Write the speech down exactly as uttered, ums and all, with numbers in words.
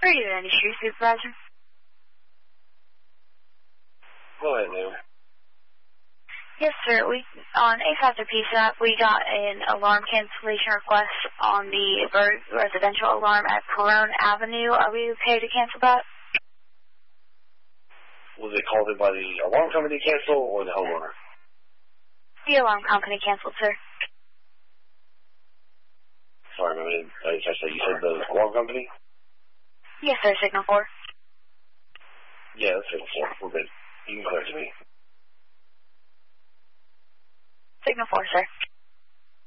Creative Industry Supervisor. Go ahead, Lou. Yes, sir. We on A five to P S A P, we got an alarm cancellation request on the Berg residential alarm at Perone Avenue. Are we okay to cancel that? Was it called in by the alarm company to cancel or the homeowner? The alarm company canceled, sir. Sorry, I didn't I didn't catch that. You said the alarm company? Yes, sir. Signal four. Yeah, that's Signal four. We're good. You can clear it to me. Signal four, sir.